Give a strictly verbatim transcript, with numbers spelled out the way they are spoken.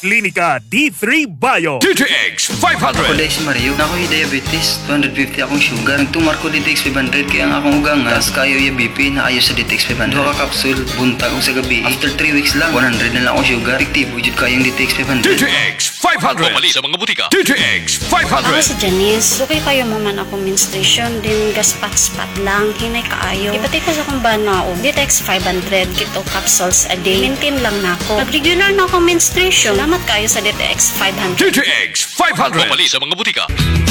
Klinika D three Bio. D T X five Ako hundred. dahil si Mario, na ako'y diabetes, two fifty akong sugar. Nagtumar ko D T X five hundred kaya ang akong ugangas, kayo yung B P na ayos sa D T X five hundred. Duha ka capsule, buntag ko sa gabi. After three weeks lang, one hundred na lang akong sugar. Efektibo jud kayong D T X five D hundred. T X five hundred. Pumali sa mga butika. D T X five Ako hundred. si Janice. Dugay kayo mo man ako menstruation, din gaspat-spat lang, hinay kaayo. Ipati ko sa kong banaw, D T X five hundred, kito capsules a day. Maintain lang na ako. Pag regular na akong menstruation, salamat kayo sa D T X five hundred. D T X five hundred. Pumali sa mga butika.